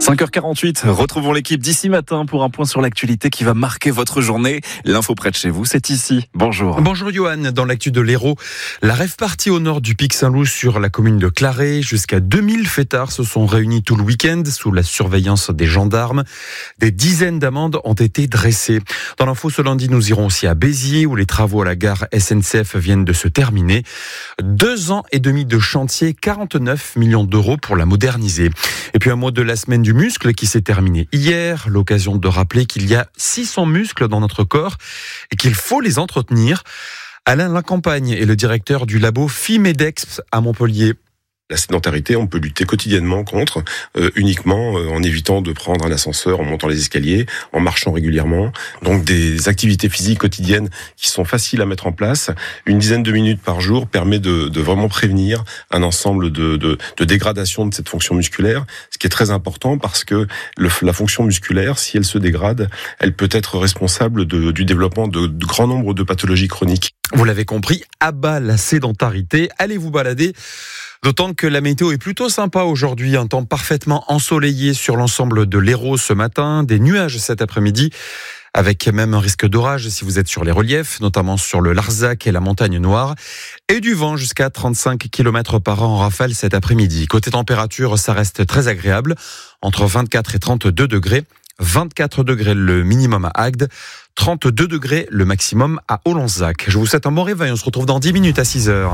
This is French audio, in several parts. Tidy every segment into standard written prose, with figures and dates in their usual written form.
5h48, retrouvons l'équipe d'ici matin pour un point sur l'actualité qui va marquer votre journée. L'info près de chez vous, c'est ici. Bonjour. Bonjour Johan, dans l'actu de l'Hérault, la rave party au nord du Pic Saint-Loup sur la commune de Claré. Jusqu'à 2000 fêtards se sont réunis tout le week-end sous la surveillance des gendarmes. Des dizaines d'amendes ont été dressées. Dans l'info ce lundi, nous irons aussi à Béziers où les travaux à la gare SNCF viennent de se terminer. 2 ans et demi de chantier, 49 millions d'euros pour la moderniser. Et puis un mot de la semaine du muscle qui s'est terminé hier. L'occasion de rappeler qu'il y a 600 muscles dans notre corps et qu'il faut les entretenir. Alain Lacampagne est le directeur du labo Fimedex à Montpellier. La sédentarité, on peut lutter quotidiennement contre, uniquement en évitant de prendre un ascenseur, en montant les escaliers, en marchant régulièrement. Donc des activités physiques quotidiennes qui sont faciles à mettre en place. Une dizaine de minutes par jour permet de vraiment prévenir un ensemble de dégradation de cette fonction musculaire, ce qui est très important parce que la fonction musculaire, si elle se dégrade, elle peut être responsable du développement de grand nombre de pathologies chroniques. Vous l'avez compris, à bas la sédentarité, allez vous balader. D'autant que la météo est plutôt sympa aujourd'hui, un temps parfaitement ensoleillé sur l'ensemble de l'Hérault ce matin, des nuages cet après-midi, avec même un risque d'orage si vous êtes sur les reliefs, notamment sur le Larzac et la Montagne Noire, et du vent jusqu'à 35 km par an en rafale cet après-midi. Côté température, ça reste très agréable, entre 24 et 32 degrés. 24 degrés le minimum à Agde, 32 degrés le maximum à Olonzac. Je vous souhaite un bon réveil, on se retrouve dans 10 minutes à 6h.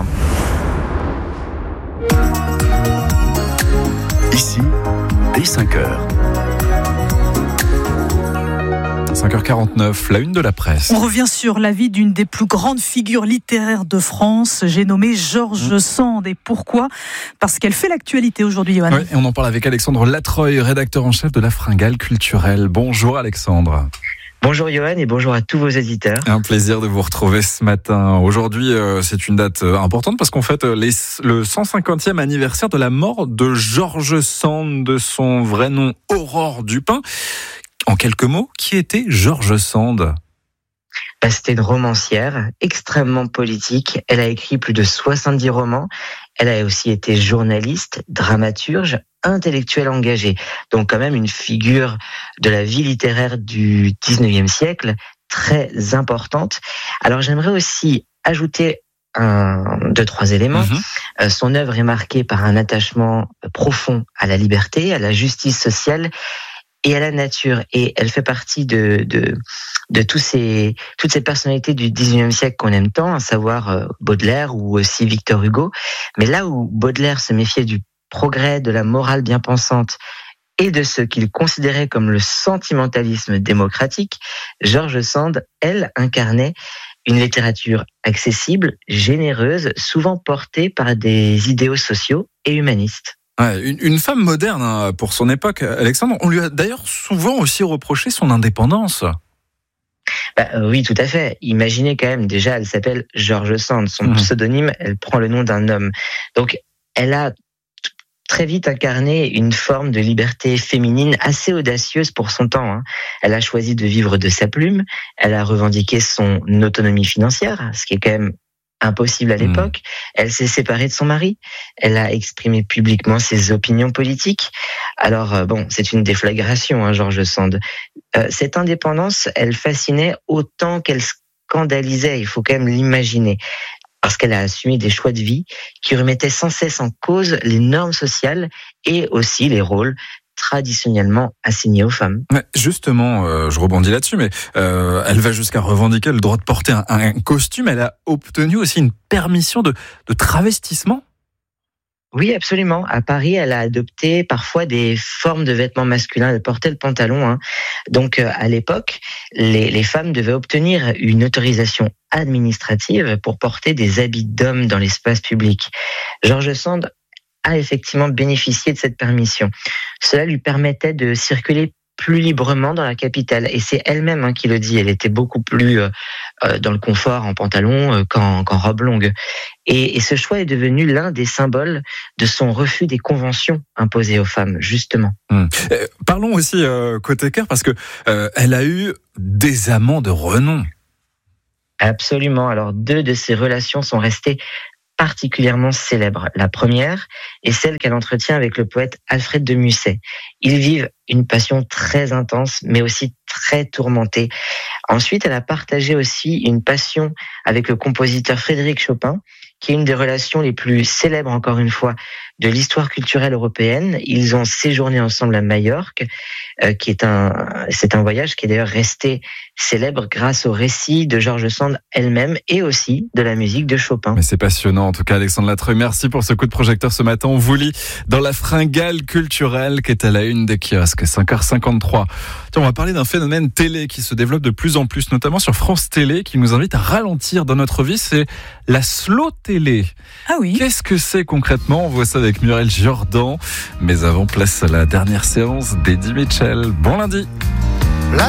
Ici, dès 5h. 5h49, la une de la presse. On revient sur la vie d'une des plus grandes figures littéraires de France. J'ai nommé George Sand. Et pourquoi ? Parce qu'elle fait l'actualité aujourd'hui, Johan. Oui, et on en parle avec Alexandre Latreuil, rédacteur en chef de la Fringale culturelle. Bonjour Alexandre. Bonjour Johan et bonjour à tous vos auditeurs. Un plaisir de vous retrouver ce matin. Aujourd'hui, c'est une date importante parce qu'on fête le 150e anniversaire de la mort de George Sand, de son vrai nom Aurore Dupin. En quelques mots, qui était George Sand ? C'était une romancière extrêmement politique. Elle a écrit plus de 70 romans. Elle a aussi été journaliste, dramaturge, intellectuelle engagée. Donc quand même une figure de la vie littéraire du 19e siècle très importante. Alors j'aimerais aussi ajouter 2-3 éléments. Son œuvre est marquée par un attachement profond à la liberté, à la justice sociale et à la nature. Et elle fait partie de toutes ces personnalités du 19e siècle qu'on aime tant, à savoir Baudelaire ou aussi Victor Hugo. Mais là où Baudelaire se méfiait du progrès, de la morale bien pensante et de ce qu'il considérait comme le sentimentalisme démocratique, George Sand, elle, incarnait une littérature accessible, généreuse, souvent portée par des idéaux sociaux et humanistes. Ouais, une femme moderne pour son époque, Alexandre. On lui a d'ailleurs souvent aussi reproché son indépendance. Oui, tout à fait. Imaginez quand même, déjà, elle s'appelle George Sand. Son pseudonyme, elle prend le nom d'un homme. Donc, elle a très vite incarné une forme de liberté féminine assez audacieuse pour son temps. Elle a choisi de vivre de sa plume. Elle a revendiqué son autonomie financière, ce qui est quand même impossible à l'époque. Elle s'est séparée de son mari. Elle a exprimé publiquement ses opinions politiques. Alors, c'est une déflagration, George Sand. Cette indépendance, elle fascinait autant qu'elle scandalisait. Il faut quand même l'imaginer. Parce qu'elle a assumé des choix de vie qui remettaient sans cesse en cause les normes sociales et aussi les rôles traditionnellement assignés aux femmes. Justement, je rebondis là-dessus, mais elle va jusqu'à revendiquer le droit de porter un costume. Elle a obtenu aussi une permission de travestissement. Oui, absolument. À Paris, elle a adopté parfois des formes de vêtements masculins. Elle portait le pantalon. Donc, à l'époque, les femmes devaient obtenir une autorisation administrative pour porter des habits d'hommes dans l'espace public. George Sand a effectivement bénéficié de cette permission. Cela lui permettait de circuler plus librement dans la capitale. Et c'est elle-même qui le dit. Elle était beaucoup plus dans le confort en pantalon qu'en robe longue. Et ce choix est devenu l'un des symboles de son refus des conventions imposées aux femmes, justement. Parlons aussi côté cœur, parce que elle a eu des amants de renom. Absolument. Alors, 2 de ces relations sont restées particulièrement célèbres. La première est celle qu'elle entretient avec le poète Alfred de Musset. Ils vivent une passion très intense, mais aussi très tourmentée. Ensuite, elle a partagé aussi une passion avec le compositeur Frédéric Chopin, qui est une des relations les plus célèbres, encore une fois, de l'histoire culturelle européenne. Ils ont séjourné ensemble à Majorque, c'est un voyage qui est d'ailleurs resté célèbre grâce au récit de George Sand elle-même et aussi de la musique de Chopin. Mais c'est passionnant, en tout cas, Alexandre Latreuil. Merci pour ce coup de projecteur ce matin. On vous lit dans la fringale culturelle qui est à la une des kiosques, 5h53. Tiens, on va parler d'un phénomène télé qui se développe de plus en plus, notamment sur France Télé, qui nous invite à ralentir dans notre vie. C'est la slow télé. Ah oui. Qu'est-ce que c'est concrètement? On voit ça avec Muriel Jordan. Mais avant, place à la dernière séance d'Eddie Mitchell. Bon lundi.